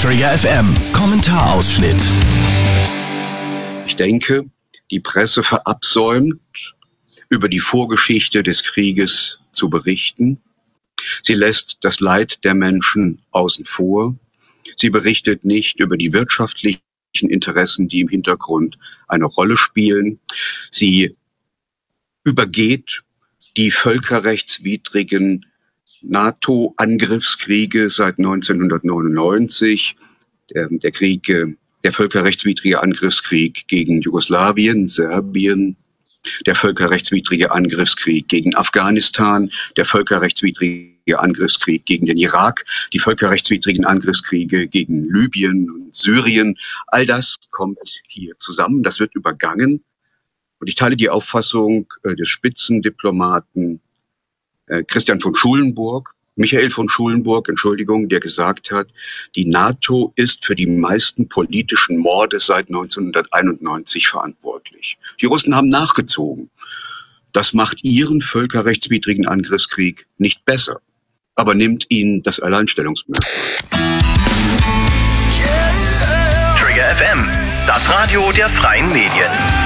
Trigger FM Kommentarausschnitt. Ich denke, die Presse verabsäumt, über die Vorgeschichte des Krieges zu berichten. Sie lässt das Leid der Menschen außen vor. Sie berichtet nicht über die wirtschaftlichen Interessen, die im Hintergrund eine Rolle spielen. Sie übergeht die völkerrechtswidrigen NATO-Angriffskriege seit 1999, der völkerrechtswidrige Angriffskrieg gegen Jugoslawien, Serbien, der völkerrechtswidrige Angriffskrieg gegen Afghanistan, der völkerrechtswidrige Angriffskrieg gegen den Irak, die völkerrechtswidrigen Angriffskriege gegen Libyen und Syrien. All das kommt hier zusammen, das wird übergangen. Und ich teile die Auffassung des Spitzendiplomaten Michael von Schulenburg, der gesagt hat, die NATO ist für die meisten politischen Morde seit 1991 verantwortlich. Die Russen haben nachgezogen. Das macht ihren völkerrechtswidrigen Angriffskrieg nicht besser, aber nimmt ihnen das Alleinstellungsmerkmal. Trigger FM, das Radio der freien Medien.